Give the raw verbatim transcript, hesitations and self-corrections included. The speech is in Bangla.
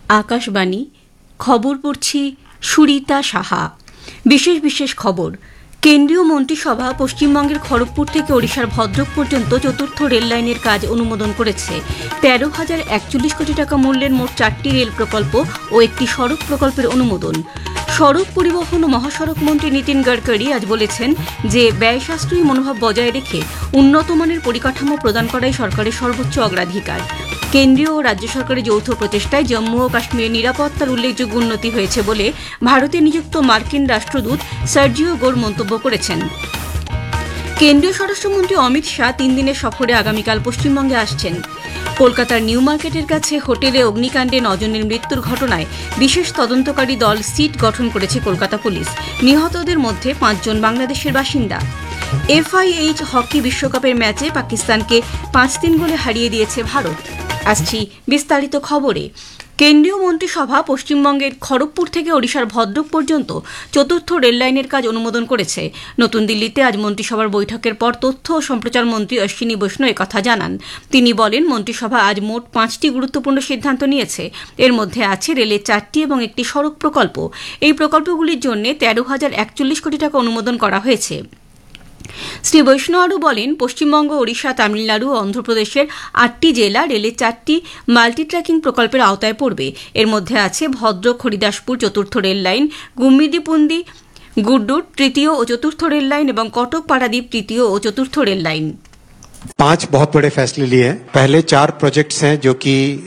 আকাশবাণী খবর পড়ছি সুরিতা সাহা। বিশেষ বিশেষ খবর। কেন্দ্রীয় মন্ত্রিসভা পশ্চিমবঙ্গের খড়গপুর থেকে ওড়িশার ভদ্রক পর্যন্ত চতুর্থ রেল লাইনের কাজ অনুমোদন করেছে। তেরো হাজার একচল্লিশ কোটি টাকা মূল্যের মোট চারটি রেল প্রকল্প ও একটি সড়ক প্রকল্পের অনুমোদন। সড়ক পরিবহন ও মহাসড়ক মন্ত্রী নীতিন গডকরি আজ বলেছেন যে ব্যয় সাশ্রয়ী মনোভাব বজায় রেখে উন্নত মানের পরিকাঠামো প্রদান করাই সরকারের সর্বোচ্চ অগ্রাধিকার। কেন্দ্রীয় ও রাজ্য সরকারের যৌথ প্রচেষ্টায় জম্মু ও কাশ্মীরের নিরাপত্তার উল্লেখযোগ্য উন্নতি হয়েছে বলে ভারতে নিযুক্ত মার্কিন রাষ্ট্রদূত সার্জিও গোর মন্তব্য করেছেন। কেন্দ্রীয় স্বরাষ্ট্রমন্ত্রী অমিত শাহ তিন দিনের সফরে আগামীকাল পশ্চিমবঙ্গে আসছেন। কলকাতার নিউ মার্কেটের কাছে হোটেলে অগ্নিকাণ্ডে নজনের মৃত্যুর ঘটনায় বিশেষ তদন্তকারী দল সিট গঠন করেছে কলকাতা পুলিশ। নিহতদের মধ্যে পাঁচজন বাংলাদেশের বাসিন্দা। এফআইএইচ হকি বিশ্বকাপের ম্যাচে পাকিস্তানকে পাঁচ তিন গোলে হারিয়ে দিয়েছে ভারত। আসছি বিস্তারিত খবরে। কেন্দ্রীয় মন্ত্রিসভা পশ্চিমবঙ্গের খড়গপুর থেকে ওড়িশার ভদ্রক পর্যন্ত চতুর্থ রেল লাইনের কাজ অনুমোদন করেছে। নতুন দিল্লিতে আজ মন্ত্রিসভার বৈঠকের পর তথ্য ও সম্প্রচার মন্ত্রী অশ্বিনী বৈষ্ণব একথা জানান। তিনি বলেন, মন্ত্রিসভা আজ মোট পাঁচটি গুরুত্বপূর্ণ সিদ্ধান্ত নিয়েছে। এর মধ্যে আছে রেলের চারটি এবং একটি সড়ক প্রকল্প। এই প্রকল্পগুলির জন্য তেরো হাজার একচল্লিশ কোটি টাকা অনুমোদন করা হয়েছে। শ্রী বৈষ্ণব আরও বলেন, পশ্চিমবঙ্গ, ওড়িশা, তামিলনাড়ু ও অন্ধ্রপ্রদেশের আটটি জেলা রেলের চারটি মাল্টি ট্র্যাকিং প্রকল্পের আওতায় পড়বে। এর মধ্যে আছে ভদ্রক হরিদাসপুর চতুর্থ রেল লাইন, গুম্মিদিপুন্দি গুড্ডুর তৃতীয় ও চতুর্থ রেল লাইন এবং কটক পারাদ্বীপ তৃতীয় ও চতুর্থ रेल लाइन। पांच बहुत बड़े फैसले लिए हैं। पहले चार प्रोजेक्ट्स हैं जो कि